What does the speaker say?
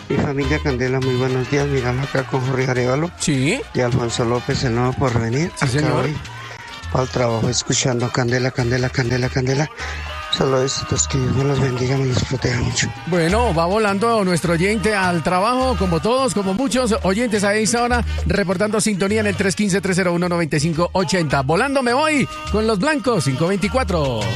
Mi familia Candela, muy buenos días. Miramos acá con Jorge Arevalo Sí. y Alfonso López, el nuevo porvenir. Sí, señor. Hoy, para el trabajo, escuchando Candela, Candela, Candela, Candela. Solo éxitos, que Dios me los bendiga, me los proteja mucho. Bueno, va volando nuestro oyente al trabajo, como todos, como muchos oyentes a esa hora, reportando sintonía en el 315-301-9580. Volando me voy con los blancos, 524.